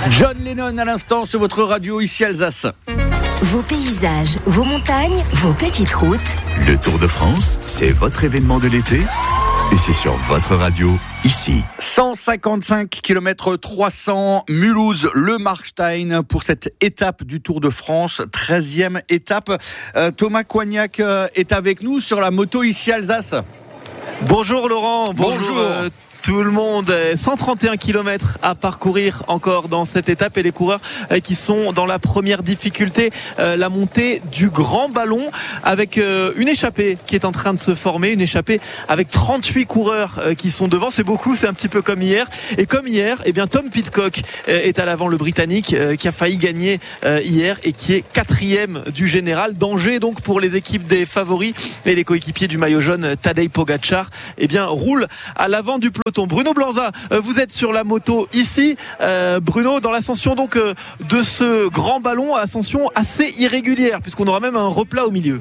John Lennon à l'instant sur votre radio ici Alsace. Vos paysages, vos montagnes, vos petites routes. Le Tour de France, c'est votre événement de l'été et c'est sur votre radio, ici. 155 km 300, Mulhouse, le Markstein pour cette étape du Tour de France, 13e étape. Thomas Coignac est avec nous sur la moto ici Alsace. Bonjour Laurent, bonjour. Tout le monde, 131 km à parcourir encore dans cette étape et les coureurs qui sont dans la première difficulté, la montée du Grand Ballon avec une échappée qui est en train de se former, une échappée avec 38 coureurs qui sont devant, c'est beaucoup, c'est un petit peu comme hier. Et comme hier, eh bien Tom Pidcock est à l'avant, le Britannique qui a failli gagner hier et qui est 4e du général. Danger donc pour les équipes des favoris et les coéquipiers du maillot jaune, Tadej Pogačar, eh bien roule à l'avant du peloton. Bruno Blanza, vous êtes sur la moto ici. Bruno, dans l'ascension donc de ce Grand Ballon, ascension assez irrégulière puisqu'on aura même un replat au milieu.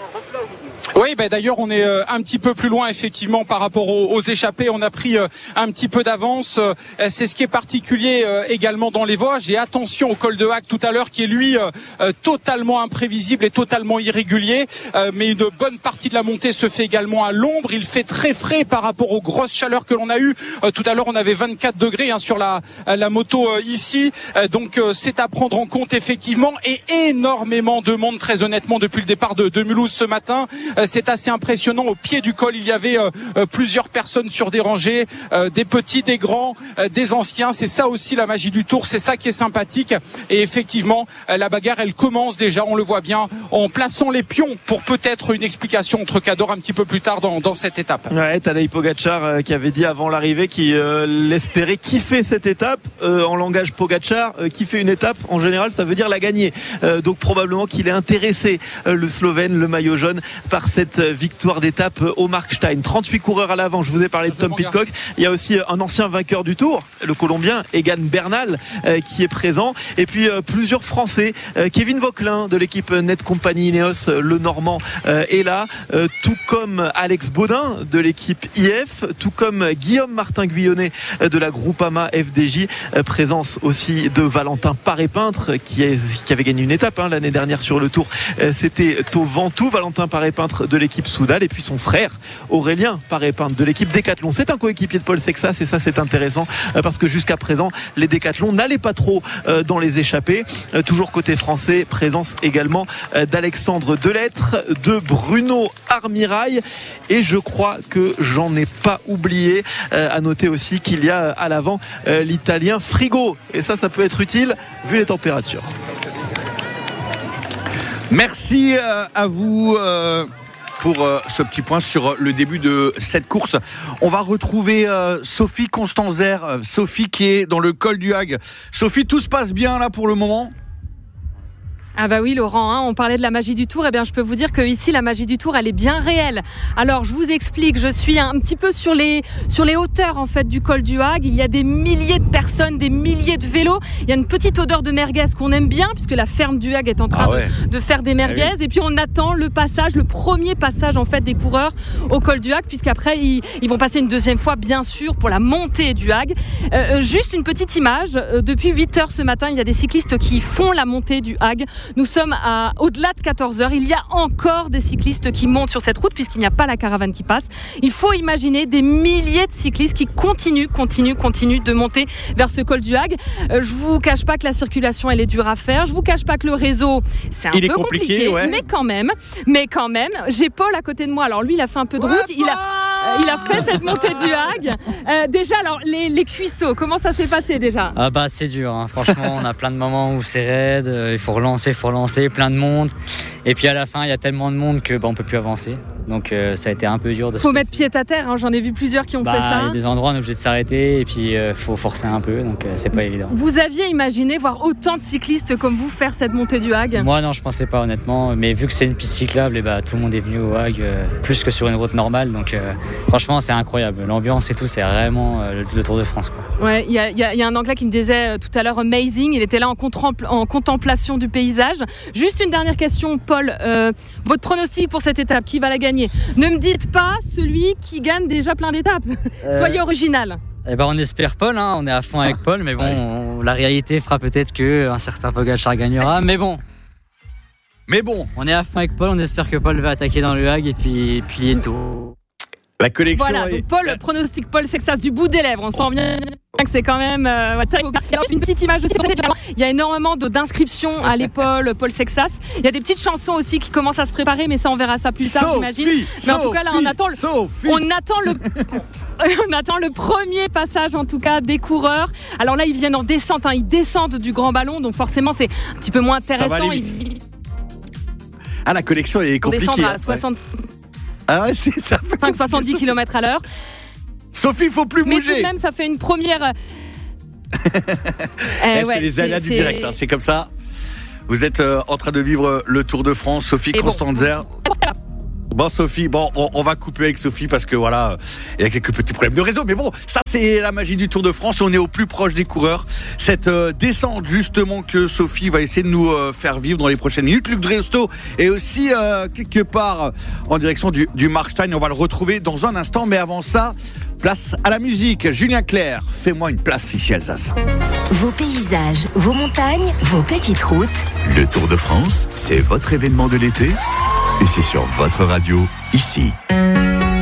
Oui, d'ailleurs on est un petit peu plus loin effectivement par rapport aux échappées. On a pris un petit peu d'avance. C'est ce qui est particulier également dans les Vosges. Et attention au col de Hague tout à l'heure qui est lui totalement imprévisible et totalement irrégulier. Mais une bonne partie de la montée se fait également à l'ombre. Il fait très frais par rapport aux grosses chaleurs que l'on a eues. Tout à l'heure on avait 24 degrés sur la moto ici. Donc c'est à prendre en compte effectivement. Et énormément de monde très honnêtement depuis le départ de Mulhouse ce matin. C'est assez impressionnant. Au pied du col, il y avait plusieurs personnes sur des rangées, des petits, des grands, des anciens. C'est ça aussi la magie du Tour. C'est ça qui est sympathique. Et effectivement, la bagarre, elle commence déjà. On le voit bien en plaçant les pions pour peut-être une explication entre Cador un petit peu plus tard dans cette étape. Ouais, Tadej Pogačar qui avait dit avant l'arrivée qu'il l'espérait kiffer cette étape. En langage Pogačar, kiffer une étape, en général, ça veut dire la gagner. Donc probablement qu'il est intéressé, le Slovène, le maillot jaune, par cette victoire d'étape au Markstein. 38 coureurs à l'avant, je vous ai parlé de Tom Pidcock. Il y a aussi un ancien vainqueur du Tour, le Colombien Egan Bernal, qui est présent. Et puis plusieurs Français, Kevin Vauquelin de l'équipe Net Company Ineos, le Normand, est là, tout comme Alex Baudin de l'équipe IF, tout comme Guillaume Martin Guyonnet de la Groupama FDJ, présence aussi de Valentin Paré-Peintre qui avait gagné une étape l'année dernière sur le Tour. C'était au Ventoux, Valentin Paré-Peintre de l'équipe Soudal et puis son frère Aurélien Paré-Peintre de l'équipe Décathlon. C'est un coéquipier de Paul Sexas et ça c'est intéressant parce que jusqu'à présent les Décathlons n'allaient pas trop dans les échappées. Toujours côté français, présence également d'Alexandre Delettre, de Bruno Armirail et je crois que j'en ai pas oublié. À noter aussi qu'il y a à l'avant l'Italien Frigo et ça peut être utile vu les températures. Merci à vous pour ce petit point sur le début de cette course. On va retrouver Sophie Constanzer, Sophie qui est dans le col du Hague. Sophie, tout se passe bien là pour le moment ? Ah bah oui Laurent, on parlait de la magie du Tour, je peux vous dire que ici la magie du Tour elle est bien réelle. Alors je vous explique, je suis un petit peu sur les hauteurs en fait du col du Hague. Il y a des milliers de personnes, des milliers de vélos. Il y a une petite odeur de merguez qu'on aime bien puisque la ferme du Hague est en train de faire des merguez. Et puis on attend le premier passage en fait des coureurs au col du Hague puisqu'après ils vont passer une deuxième fois bien sûr pour la montée du Hague. Juste une petite image, depuis 8h ce matin il y a des cyclistes qui font la montée du Hague. Nous sommes au-delà de 14h. Il y a encore des cyclistes qui montent sur cette route puisqu'il n'y a pas la caravane qui passe. Il faut imaginer des milliers de cyclistes qui continuent de monter vers ce col du Hague. Je vous cache pas que la circulation elle est dure à faire. Je vous cache pas que le réseau c'est un peu compliqué, mais quand même, j'ai Paul à côté de moi. Alors lui il a fait un peu de route. Il a fait cette montée du Hague. Déjà alors les cuisseaux, comment ça s'est passé déjà ? C'est dur, franchement on a plein de moments où c'est raide, il faut relancer, plein de monde et puis à la fin il y a tellement de monde que on peut plus avancer, donc ça a été un peu dur de faut mettre pied à terre, j'en ai vu plusieurs qui ont fait ça. Il y a des endroits on est obligé de s'arrêter et puis faut forcer un peu, donc c'est pas évident. Vous aviez imaginé voir autant de cyclistes comme vous faire cette montée du Hague ? Moi non, je pensais pas honnêtement, mais vu que c'est une piste cyclable tout le monde est venu au Hague plus que sur une route normale, donc franchement c'est incroyable, l'ambiance et tout, c'est vraiment le Tour de France quoi. Ouais, il y a un Anglais qui me disait tout à l'heure amazing, il était là en contemplation du paysage. Juste une dernière question, Paul, votre pronostic pour cette étape, qui va la gagner ? Ne me dites pas celui qui gagne déjà plein d'étapes. Soyez original. Eh ben on espère Paul, hein, on est à fond avec Paul, mais bon, la réalité fera peut-être qu'un certain Pogačar gagnera, mais bon, on est à fond avec Paul, on espère que Paul va attaquer dans le Hague et puis plier le tour. La collection voilà, donc Paul, pronostic Paul Sexas du bout des lèvres. On sent bien que c'est quand même une petite image aussi. Il y a énormément d'inscriptions à l'épaule Paul Sexas. Il y a des petites chansons aussi qui commencent à se préparer, mais ça on verra ça plus tard, j'imagine. Mais en tout cas là on attend le premier passage en tout cas des coureurs. Alors là ils viennent en descente, ils descendent du grand ballon, donc forcément c'est un petit peu moins intéressant. La collection est compliquée. On descend à 60. Ah ouais, c'est ça. 5-70 km/h. Sophie, il faut plus bouger. Mais tout de même, ça fait une première. C'est les aléas du direct, c'est comme ça. Vous êtes en train de vivre le Tour de France, Sophie Constanzer. Bon Sophie, on va couper avec Sophie parce que voilà, il y a quelques petits problèmes de réseau, mais bon, ça c'est la magie du Tour de France, on est au plus proche des coureurs. Cette descente justement que Sophie va essayer de nous faire vivre dans les prochaines minutes. Luc Dreosto est aussi quelque part en direction du Markstein, on va le retrouver dans un instant, mais avant ça, place à la musique. Julien Clerc, fais-moi une place ici Alsace. Vos paysages, vos montagnes, vos petites routes. Le Tour de France, c'est votre événement de l'été et c'est sur votre radio, ici.